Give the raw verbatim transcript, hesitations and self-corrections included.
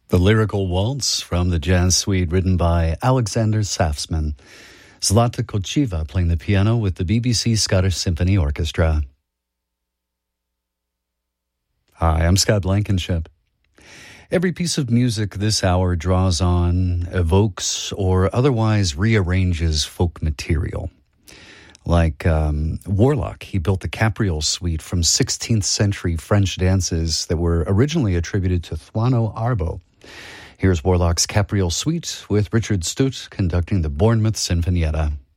The Lyrical Waltz from the Jazz Suite, written by Alexander Safsman. Zlata Kochiva playing the piano with the B B C Scottish Symphony Orchestra. Hi, I'm Scott Blankenship. Every piece of music this hour draws on, evokes, or otherwise rearranges folk material. Like um, Warlock, he built the Capriole Suite from sixteenth century French dances that were originally attributed to Thuano Arbo. Here's Warlock's Capriole Suite with Richard Stutt conducting the Bournemouth Sinfonietta.